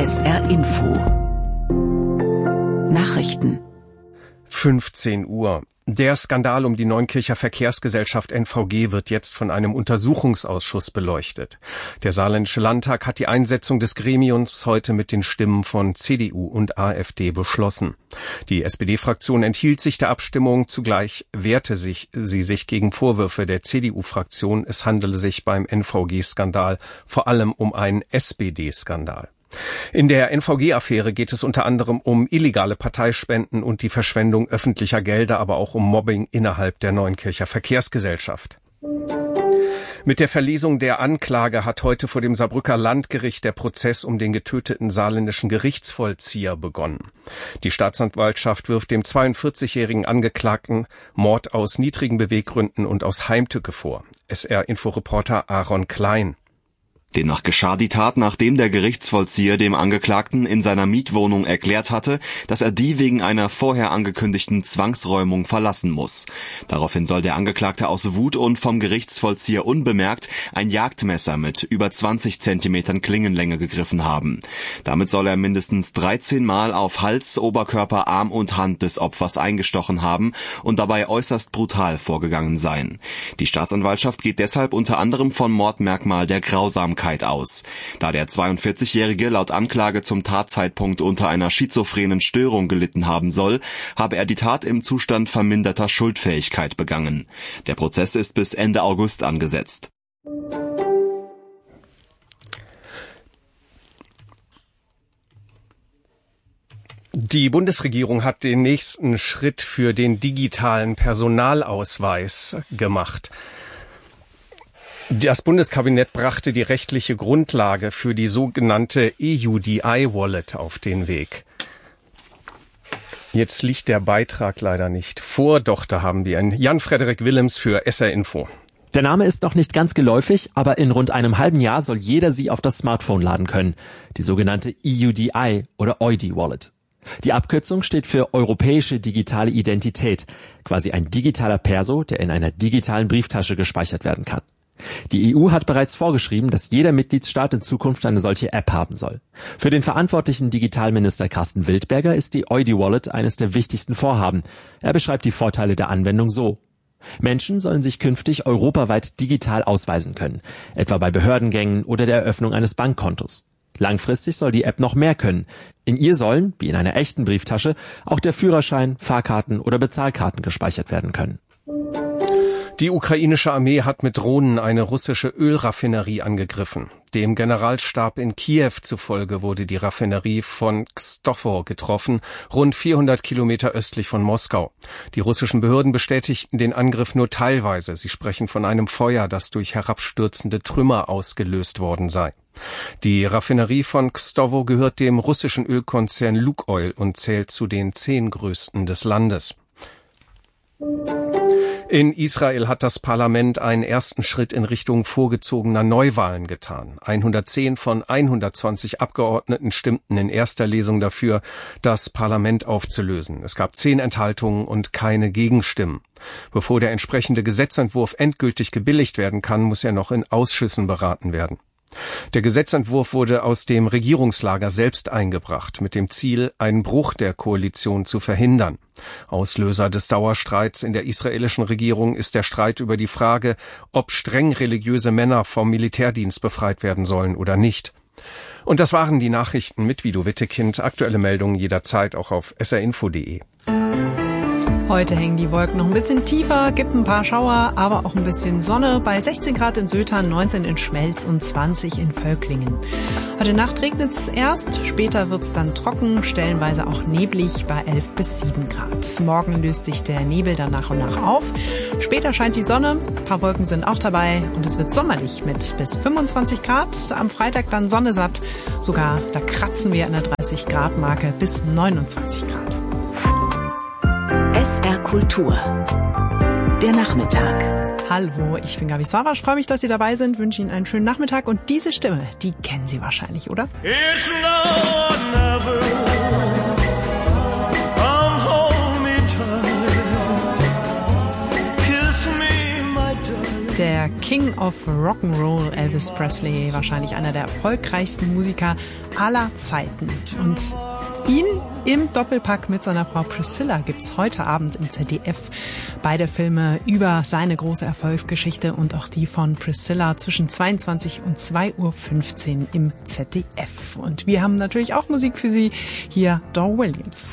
SR Info Nachrichten 15 Uhr. Der Skandal um die Neunkircher Verkehrsgesellschaft NVG wird jetzt von einem Untersuchungsausschuss beleuchtet. Der Saarländische Landtag hat die Einsetzung des Gremiums heute mit den Stimmen von CDU und AfD beschlossen. Die SPD-Fraktion enthielt sich der Abstimmung, zugleich wehrte sie sich gegen Vorwürfe der CDU-Fraktion, es handele sich beim NVG-Skandal vor allem um einen SPD-Skandal. In der NVG-Affäre geht es unter anderem um illegale Parteispenden und die Verschwendung öffentlicher Gelder, aber auch um Mobbing innerhalb der Neunkircher Verkehrsgesellschaft. Mit der Verlesung der Anklage hat heute vor dem Saarbrücker Landgericht der Prozess um den getöteten saarländischen Gerichtsvollzieher begonnen. Die Staatsanwaltschaft wirft dem 42-jährigen Angeklagten Mord aus niedrigen Beweggründen und aus Heimtücke vor. SR-Inforeporter Aaron Klein. Demnach geschah die Tat, nachdem der Gerichtsvollzieher dem Angeklagten in seiner Mietwohnung erklärt hatte, dass er die wegen einer vorher angekündigten Zwangsräumung verlassen muss. Daraufhin soll der Angeklagte aus Wut und vom Gerichtsvollzieher unbemerkt ein Jagdmesser mit über 20 Zentimetern Klingenlänge gegriffen haben. Damit soll er mindestens 13 Mal auf Hals, Oberkörper, Arm und Hand des Opfers eingestochen haben und dabei äußerst brutal vorgegangen sein. Die Staatsanwaltschaft geht deshalb unter anderem vom Mordmerkmal der Grausamkeit aus. Da der 42-Jährige laut Anklage zum Tatzeitpunkt unter einer schizophrenen Störung gelitten haben soll, habe er die Tat im Zustand verminderter Schuldfähigkeit begangen. Der Prozess ist bis Ende August angesetzt. Die Bundesregierung hat den nächsten Schritt für den digitalen Personalausweis gemacht. Das Bundeskabinett brachte die rechtliche Grundlage für die sogenannte EUDI-Wallet auf den Weg. Jetzt liegt der Beitrag leider nicht vor, doch da haben wir einen Jan-Frederik Willems für SR Info. Der Name ist noch nicht ganz geläufig, aber in rund einem halben Jahr soll jeder sie auf das Smartphone laden können. Die sogenannte EUDI oder EUDI-Wallet. Die Abkürzung steht für Europäische Digitale Identität, quasi ein digitaler Perso, der in einer digitalen Brieftasche gespeichert werden kann. Die EU hat bereits vorgeschrieben, dass jeder Mitgliedstaat in Zukunft eine solche App haben soll. Für den verantwortlichen Digitalminister Carsten Wildberger ist die EUDI-Wallet eines der wichtigsten Vorhaben. Er beschreibt die Vorteile der Anwendung so: Menschen sollen sich künftig europaweit digital ausweisen können, etwa bei Behördengängen oder der Eröffnung eines Bankkontos. Langfristig soll die App noch mehr können. In ihr sollen, wie in einer echten Brieftasche, auch der Führerschein, Fahrkarten oder Bezahlkarten gespeichert werden können. Die ukrainische Armee hat mit Drohnen eine russische Ölraffinerie angegriffen. Dem Generalstab in Kiew zufolge wurde die Raffinerie von Kstovo getroffen, rund 400 Kilometer östlich von Moskau. Die russischen Behörden bestätigten den Angriff nur teilweise. Sie sprechen von einem Feuer, das durch herabstürzende Trümmer ausgelöst worden sei. Die Raffinerie von Kstovo gehört dem russischen Ölkonzern Lukoil und zählt zu den 10 größten des Landes. In Israel hat das Parlament einen ersten Schritt in Richtung vorgezogener Neuwahlen getan. 110 von 120 Abgeordneten stimmten in erster Lesung dafür, das Parlament aufzulösen. Es gab 10 Enthaltungen und keine Gegenstimmen. Bevor der entsprechende Gesetzentwurf endgültig gebilligt werden kann, muss er noch in Ausschüssen beraten werden. Der Gesetzentwurf wurde aus dem Regierungslager selbst eingebracht, mit dem Ziel, einen Bruch der Koalition zu verhindern. Auslöser des Dauerstreits in der israelischen Regierung ist der Streit über die Frage, ob streng religiöse Männer vom Militärdienst befreit werden sollen oder nicht. Und das waren die Nachrichten mit Vido Wittekind. Aktuelle Meldungen jederzeit auch auf srinfo.de. Heute hängen die Wolken noch ein bisschen tiefer, gibt ein paar Schauer, aber auch ein bisschen Sonne. Bei 16 Grad in Sötern, 19 in Schmelz und 20 in Völklingen. Heute Nacht regnet es erst, später wird es dann trocken, stellenweise auch neblig bei 11 bis 7 Grad. Morgen löst sich der Nebel dann nach und nach auf. Später scheint die Sonne, ein paar Wolken sind auch dabei und es wird sommerlich mit bis 25 Grad. Am Freitag dann Sonne satt, sogar da kratzen wir an der 30-Grad-Marke bis 29 Grad. SR Kultur. Der Nachmittag. Hallo, ich bin Gabi Savas, freue mich, dass Sie dabei sind, wünsche Ihnen einen schönen Nachmittag und diese Stimme, die kennen Sie wahrscheinlich, oder? Der King of Rock'n'Roll, Elvis Presley, wahrscheinlich einer der erfolgreichsten Musiker aller Zeiten. Und ihn im Doppelpack mit seiner Frau Priscilla gibt's heute Abend im ZDF. Beide Filme über seine große Erfolgsgeschichte und auch die von Priscilla zwischen 22 und 2:15 Uhr im ZDF. Und wir haben natürlich auch Musik für Sie. Hier Don Williams.